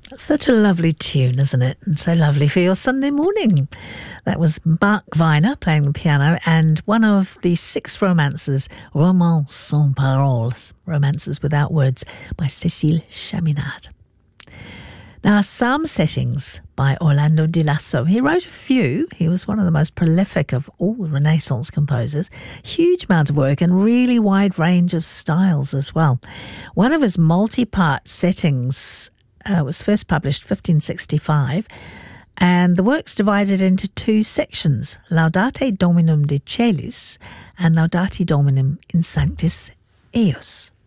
Such a lovely tune, isn't it? And so lovely for your Sunday morning. That was Mark Viner playing the piano and one of the 6 romances, Romance sans paroles, Romances Without Words, by Cécile Chaminade. Now, Psalm Settings by Orlando Di Lasso. He wrote a few. He was one of the most prolific of all the Renaissance composers. Huge amount of work and really wide range of styles as well. One of his multi-part settings was first published 1565, and the work's divided into 2 sections, Laudate Dominum de Caelis and Laudate Dominum in Sanctis Eius.